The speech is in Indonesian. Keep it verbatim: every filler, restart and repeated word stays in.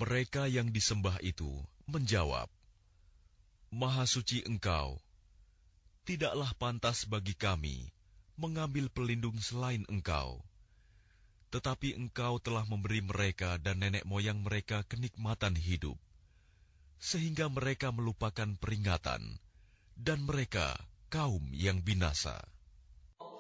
Mereka yang disembah itu menjawab, "Maha suci Engkau, tidaklah pantas bagi kami mengambil pelindung selain Engkau. Tetapi Engkau telah memberi mereka dan nenek moyang mereka kenikmatan hidup, sehingga mereka melupakan peringatan, dan mereka kaum yang binasa."